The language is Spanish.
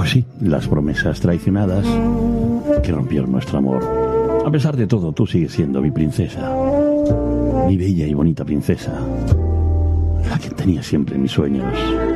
Pues sí, las promesas traicionadas que rompieron nuestro amor. A pesar de todo, tú sigues siendo mi princesa. Mi bella y bonita princesa. La que tenía siempre en mis sueños.